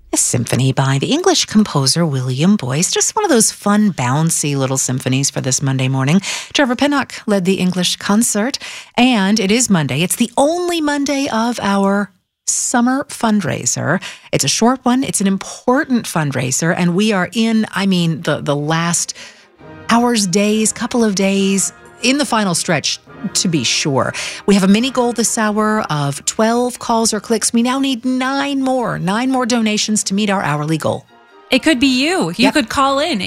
A symphony by the English composer William Boyce. Just one of those fun, bouncy little symphonies for this Monday morning. Trevor Pinnock led the English concert, and it is Monday. It's the only Monday of our summer fundraiser. It's a short one. It's an important fundraiser, and we are in, the last hours, days, couple of days, in the final stretch, to be sure. We have a mini goal this hour of 12 calls or clicks. We now need nine more donations to meet our hourly goal. It could be you. You could call in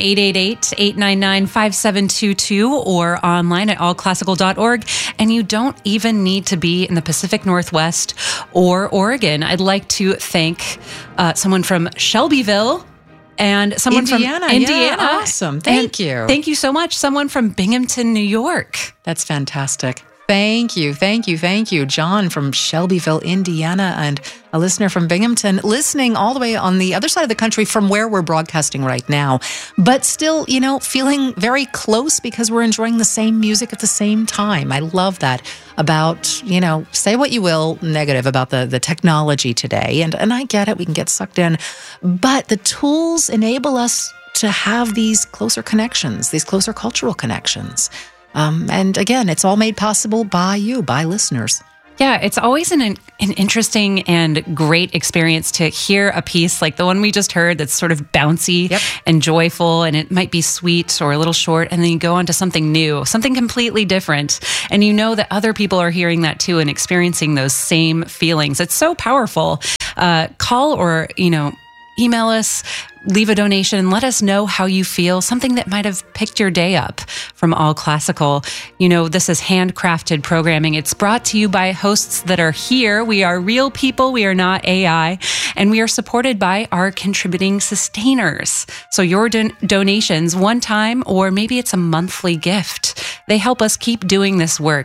888-899-5722 or online at allclassical.org. And you don't even need to be in the Pacific Northwest or Oregon. I'd like to thank someone from Shelbyville and someone from Indiana. Yeah, awesome. Thank you. Thank you so much. Someone from Binghamton, New York. That's fantastic. Thank you. John from Shelbyville, Indiana, and a listener from Binghamton, listening all the way on the other side of the country from where we're broadcasting right now, but still, feeling very close because we're enjoying the same music at the same time. I love that about, say what you will negative about the technology today, and I get it, we can get sucked in, but the tools enable us to have these closer connections, these closer cultural connections. And again, it's all made possible by you, by listeners. Yeah, it's always an interesting and great experience to hear a piece like the one we just heard that's sort of bouncy and joyful, and it might be sweet or a little short, and then you go on to something new, something completely different, and you know that other people are hearing that too and experiencing those same feelings. It's so powerful. Call or, email us, leave a donation, let us know how you feel, something that might have picked your day up from All Classical. This is handcrafted programming. It's brought to you by hosts that are here. We are real people. We are not AI. And we are supported by our contributing sustainers. So your donations, one time, or maybe it's a monthly gift, they help us keep doing this work.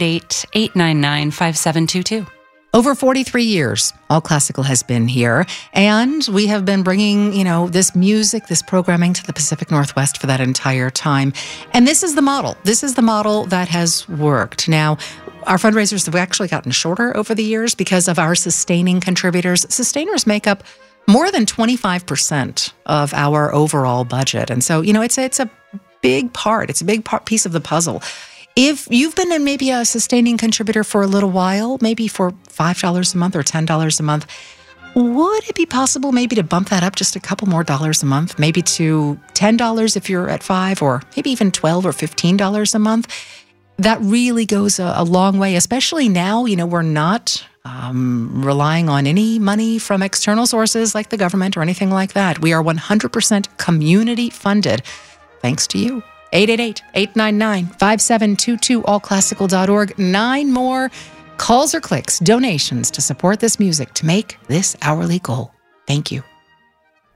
888-899-5722. Over 43 years, All Classical has been here, and we have been bringing, this music, this programming to the Pacific Northwest for that entire time. And this is the model. This is the model that has worked. Now, our fundraisers have actually gotten shorter over the years because of our sustaining contributors. Sustainers make up more than 25% of our overall budget. And so, it's a big part. It's a big piece of the puzzle. If you've been maybe a sustaining contributor for a little while, maybe for $5 a month or $10 a month, would it be possible maybe to bump that up just a couple more dollars a month, maybe to $10 if you're at $5, or maybe even $12 or $15 a month? That really goes a long way, especially now, we're not relying on any money from external sources like the government or anything like that. We are 100% community funded, thanks to you. 888-899-5722, allclassical.org. 9 more calls or clicks, donations to support this music to make this hourly goal. Thank you.